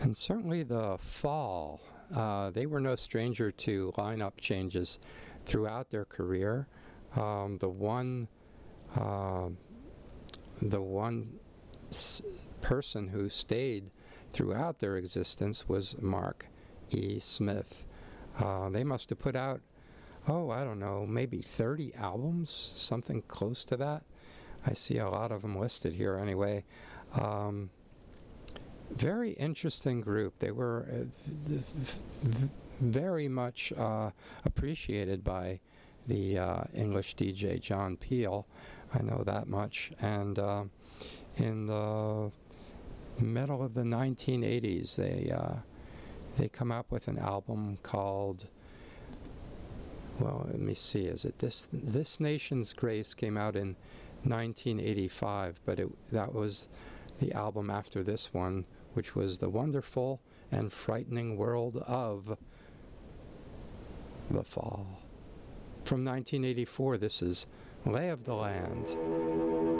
And certainly the Fall, they were no stranger to lineup changes throughout their career. The one person who stayed throughout their existence was Mark E. Smith. They must have put out, I don't know, maybe 30 albums, something close to that. I see a lot of them listed here anyway. Very interesting group. They were very much appreciated by the English DJ John Peel. I know that much. And in the middle of the 1980s, they come up with an album called, well, let me see, is it This Nation's Grace came out in 1985, but that was the album after this one, which was The Wonderful and Frightening World of the Fall. From 1984, this is Lay of the Land.